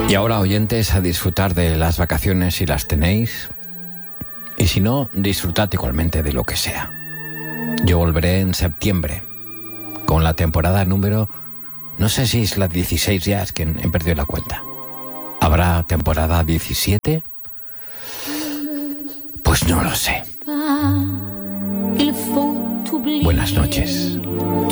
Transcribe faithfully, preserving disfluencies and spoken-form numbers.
Y ahora, oyentes, a disfrutar de las vacaciones si las tenéis. Y si no, disfrutad igualmente de lo que sea. Yo volveré en septiembre con la temporada número... No sé si es la dieciséis ya, es que he perdido la cuenta. ¿Habrá temporada diecisiete? Pues no lo sé. Buenas noches.